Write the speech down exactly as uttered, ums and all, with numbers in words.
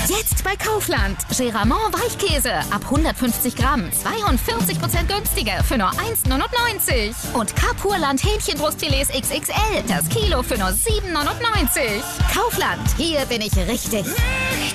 Jetzt bei Kaufland. Geramont Weichkäse ab hundertfünfzig Gramm, zweiundvierzig Prozent günstiger für nur eins neunundneunzig. Und Kapurland Hähnchenbrustfilets X X L, das Kilo für nur sieben neunundneunzig. Kaufland, hier bin ich richtig.